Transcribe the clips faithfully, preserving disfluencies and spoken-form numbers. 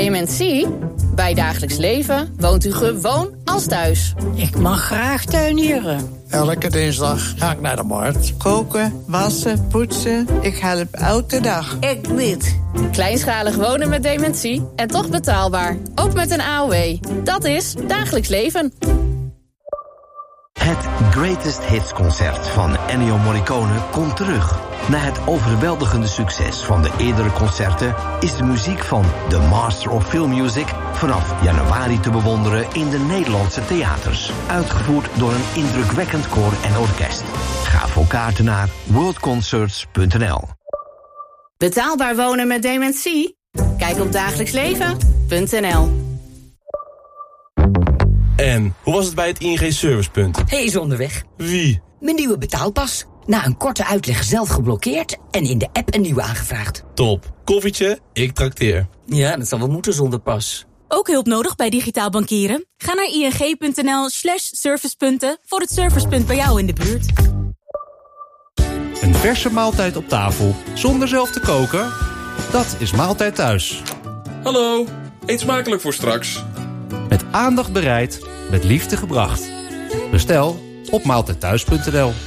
Dementie? Bij Dagelijks Leven woont u gewoon als thuis. Ik mag graag tuinieren. Elke dinsdag ga ik naar de markt. Koken, wassen, poetsen. Ik help elke dag. Ik niet. Kleinschalig wonen met dementie en toch betaalbaar. Ook met een A O W. Dat is Dagelijks Leven. Het Greatest Hits concert van Ennio Morricone komt terug. Na het overweldigende succes van de eerdere concerten is de muziek van The Master of Film Music vanaf januari te bewonderen in de Nederlandse theaters. Uitgevoerd door een indrukwekkend koor en orkest. Ga voor kaarten naar worldconcerts punt n l. Betaalbaar wonen met dementie? Kijk op dagelijks leven punt n l. En hoe was het bij het I N G Servicepunt? Hij is onderweg. Wie? Mijn nieuwe betaalpas. Na een korte uitleg zelf geblokkeerd en in de app een nieuwe aangevraagd. Top. Koffietje, ik trakteer. Ja, dat zal wel moeten zonder pas. Ook hulp nodig bij digitaal bankieren? Ga naar ing.nl slash servicepunten voor het servicepunt bij jou in de buurt. Een verse maaltijd op tafel zonder zelf te koken? Dat is Maaltijd Thuis. Hallo, eet smakelijk voor straks. Met aandacht bereid, met liefde gebracht. Bestel op maaltijd thuis punt n l.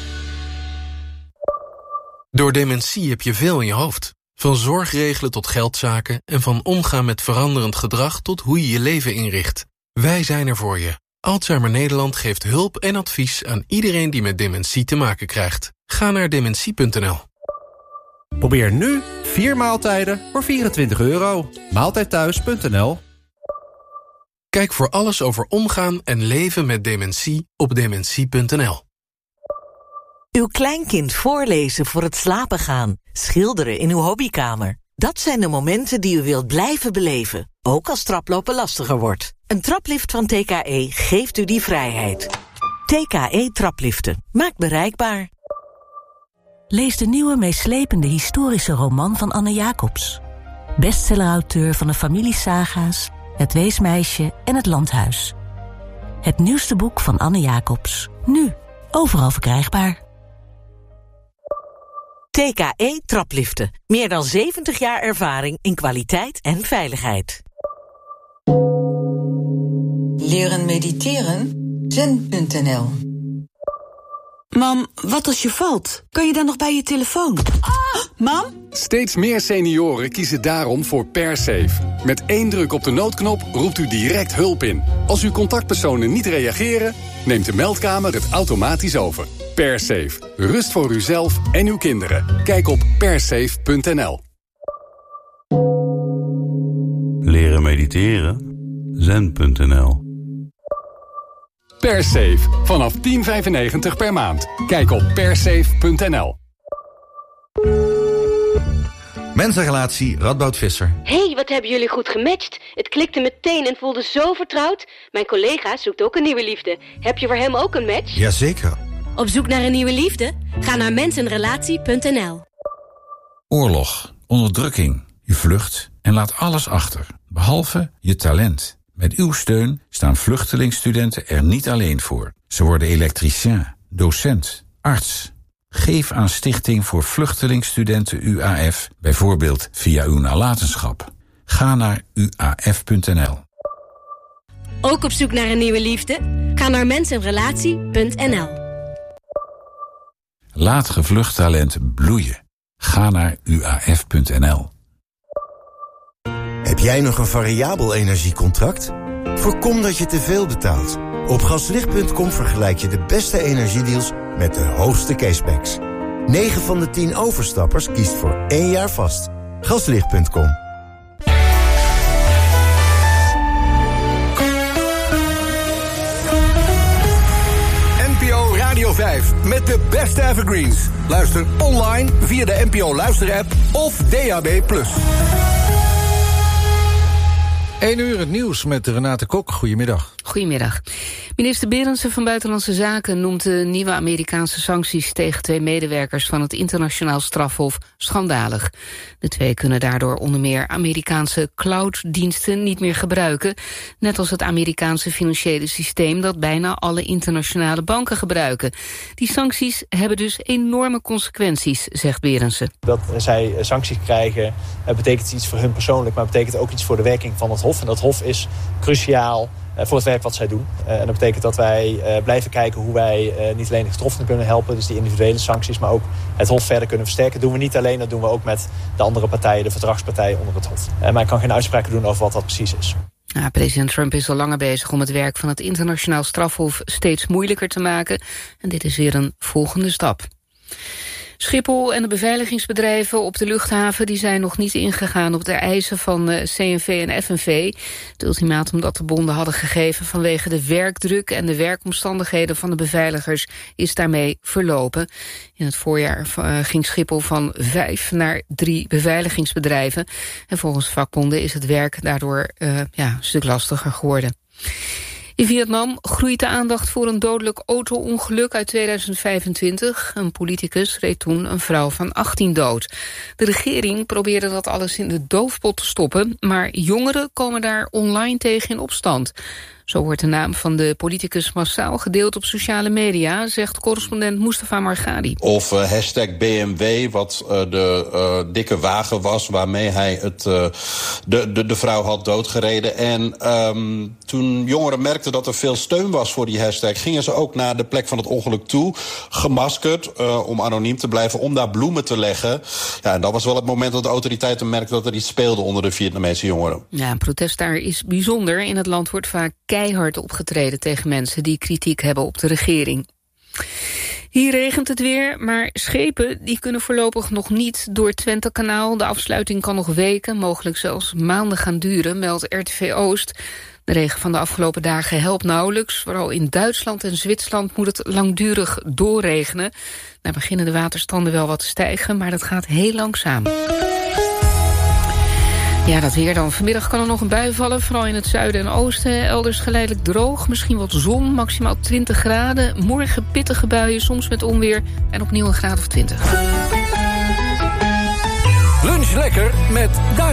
Door dementie heb je veel in je hoofd. Van zorgregelen tot geldzaken en van omgaan met veranderend gedrag tot hoe je je leven inricht. Wij zijn er voor je. Alzheimer Nederland geeft hulp en advies aan iedereen die met dementie te maken krijgt. Ga naar dementie punt n l. Probeer nu vier maaltijden voor vierentwintig euro. maaltijd thuis punt n l. Kijk voor alles over omgaan en leven met dementie op dementie punt n l. Uw kleinkind voorlezen voor het slapen gaan. Schilderen in uw hobbykamer. Dat zijn de momenten die u wilt blijven beleven. Ook als traplopen lastiger wordt. Een traplift van T K E geeft u die vrijheid. T K E Trapliften. Maakt bereikbaar. Lees de nieuwe meeslepende historische roman van Anne Jacobs. Bestsellerauteur van de familiesaga's, Het Weesmeisje en Het Landhuis. Het nieuwste boek van Anne Jacobs. Nu overal verkrijgbaar. T K E Trapliften. Meer dan zeventig jaar ervaring in kwaliteit en veiligheid. Leren mediteren? zen punt n l. Mam, wat als je valt? Kan je dan nog bij je telefoon? Ah, mam? Steeds meer senioren kiezen daarom voor PerSafe. Met één druk op de noodknop roept u direct hulp in. Als uw contactpersonen niet reageren, neemt de meldkamer het automatisch over. PerSafe. Rust voor uzelf en uw kinderen. Kijk op persafe punt n l. Leren mediteren? zen punt n l. PerSafe. Vanaf tien vijfennegentig per maand. Kijk op persafe punt n l. Mensenrelatie Radboud Visser. Hé, hey, wat hebben jullie goed gematcht. Het klikte meteen en voelde zo vertrouwd. Mijn collega zoekt ook een nieuwe liefde. Heb je voor hem ook een match? Jazeker. Op zoek naar een nieuwe liefde? Ga naar mensenrelatie punt n l. Oorlog, onderdrukking, je vlucht en laat alles achter, behalve je talent. Met uw steun staan vluchtelingstudenten er niet alleen voor. Ze worden elektricien, docent, arts. Geef aan Stichting voor Vluchtelingstudenten U A F, bijvoorbeeld via uw nalatenschap. Ga naar u a f punt n l. Ook op zoek naar een nieuwe liefde? Ga naar mensenrelatie punt n l. Laat gevlucht talent bloeien. Ga naar u a f punt n l. Heb jij nog een variabel energiecontract? Voorkom dat je te veel betaalt. Op gaslicht punt com vergelijk je de beste energiedeals met de hoogste cashbacks. negen van de tien overstappers kiest voor één jaar vast. gaslicht punt com. N P O Radio vijf met de beste evergreens. Luister online via de N P O Luister-app of D A B plus. één uur het nieuws met Renate Kok. Goedemiddag. Goedemiddag. Minister Berendsen van Buitenlandse Zaken noemt de nieuwe Amerikaanse sancties tegen twee medewerkers van het internationaal strafhof schandalig. De twee kunnen daardoor onder meer Amerikaanse clouddiensten niet meer gebruiken, net als het Amerikaanse financiële systeem dat bijna alle internationale banken gebruiken. Die sancties hebben dus enorme consequenties, zegt Berendsen. Dat zij sancties krijgen betekent iets voor hun persoonlijk, maar betekent ook iets voor de werking van het Hof. En dat Hof is cruciaal voor het werk wat zij doen. En dat betekent dat wij blijven kijken hoe wij niet alleen de getroffenen kunnen helpen, dus die individuele sancties, maar ook het Hof verder kunnen versterken. Dat doen we niet alleen, dat doen we ook met de andere partijen, de verdragspartijen onder het Hof. Maar ik kan geen uitspraken doen over wat dat precies is. Ja, president Trump is al langer bezig om het werk van het internationaal strafhof steeds moeilijker te maken. En dit is weer een volgende stap. Schiphol en de beveiligingsbedrijven op de luchthaven die zijn nog niet ingegaan op de eisen van C N V en F N V. Het ultimatum dat de bonden hadden gegeven vanwege de werkdruk en de werkomstandigheden van de beveiligers is daarmee verlopen. In het voorjaar ging Schiphol van vijf naar drie beveiligingsbedrijven. En volgens vakbonden is het werk daardoor uh, ja, een stuk lastiger geworden. In Vietnam groeit de aandacht voor een dodelijk auto-ongeluk uit tweeduizend vijfentwintig. Een politicus reed toen een vrouw van achttien dood. De regering probeerde dat alles in de doofpot te stoppen, maar jongeren komen daar online tegen in opstand. Zo wordt de naam van de politicus massaal gedeeld op sociale media, zegt correspondent Mustafa Margadi. Of uh, hashtag B M W, wat uh, de uh, dikke wagen was waarmee hij het, uh, de, de, de vrouw had doodgereden. En um, toen jongeren merkten dat er veel steun was voor die hashtag, gingen ze ook naar de plek van het ongeluk toe, gemaskerd, uh, om anoniem te blijven, om daar bloemen te leggen. Ja, en dat was wel het moment dat de autoriteiten merkten dat er iets speelde onder de Vietnamese jongeren. Ja, een protest daar is bijzonder. In het land wordt vaak keihard opgetreden tegen mensen die kritiek hebben op de regering. Hier regent het weer, maar schepen die kunnen voorlopig nog niet door het Twentekanaal. De afsluiting kan nog weken, mogelijk zelfs maanden gaan duren, meldt R T V Oost. De regen van de afgelopen dagen helpt nauwelijks. Vooral in Duitsland en Zwitserland moet het langdurig doorregenen. Daar beginnen de waterstanden wel wat te stijgen, maar dat gaat heel langzaam. Ja, dat weer dan. Vanmiddag kan er nog een bui vallen, vooral in het zuiden en oosten. Elders geleidelijk droog, misschien wat zon, maximaal twintig graden. Morgen pittige buien, soms met onweer en opnieuw een graad of twintig. Lunch lekker met